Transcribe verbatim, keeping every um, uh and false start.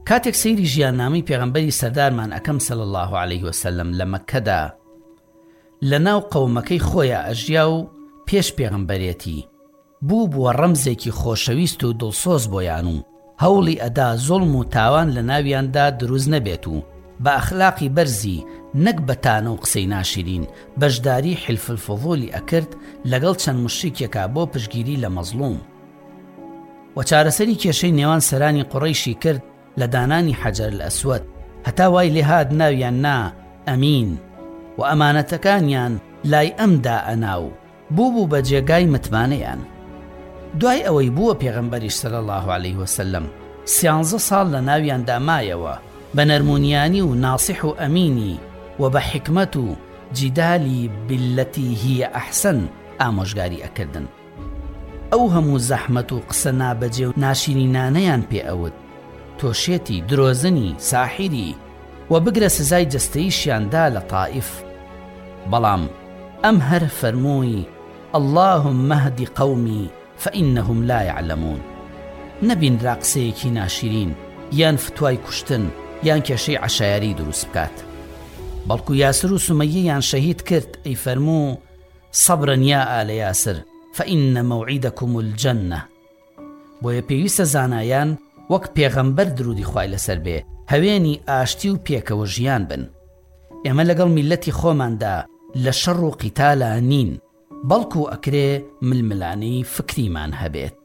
کاتێک سەیری ژیاننامەی پێغەمبەری سەردارمان ئەکەم صلی الله عليه وسلم لە مەککەدا لە ناو قەومەکەی خۆیان ئەژیا و پێش پێغەمبەرێتی بوو بووە ڕەمزێکی خۆشەویست و دڵسۆز بۆیان و هەوڵی ئەدا زوڵم و تاوان لە ناویاندا دروست نەبێت و بە ئەخلاقی بەرزی نەک بەتانە و قسەی ناشرین بەشداری حلف الفضولی ئەکرد لەگەڵ چەند مشریکێکا بۆ پشگیری لە مەزلوم و چارەسەری کێشەی نێوان سەرانی قوڕەیشی کرد لە دانانی حەجەر الئەسوەد هەتا وای لێهات ناویان نا ئەمین و ئەمانەتەکانیان لای ئەمدا ئەناو بوو بوو بە جێگای متمانەیان. دوای ئەوەی بووە پێغەمبەریش صلی الله عليه وسلم سیانزە ساڵ لە ناویاندا مایەوە بە نەرمونیانی و ناسیح و ئەمینی و بە حکمت و جیدالی بالەتی هی ئەحسن ئامۆژگاری ئەکردن. ئەو هەموو زەحمەت و قسە نابەجێ و ناشرینانەیان پێ ئەوت تۆشێتی درۆزنی ساحیری و بگرە سزای جەستەییشیاندا لە تائیف. بەڵام ئەم هەر فەرمووی اللهم اهد قومی فإنهم لا يعلمون نەبین را قسەیەکی ناشرین یان فتوای کوشتن یان کێشەی عەشایەری دروست بکات، بەڵکو یاسر و سومەیەیان شەهید کرد ئەی فەرموو صبرا یا ئالە یاسر فإن موعدكم الجنة. بۆیە پێویستە زانایان وەک پێغەمبەر درودی خوای لەسەر بێ هەوێنی ئاشتی و پێکەوە ژیان بن. ئێمە لەگەڵ میلەتی خۆماندا لە شەڕ و قیتالا نین، بەڵکو ئەکرێ ململانەی فکریمان هەبێت.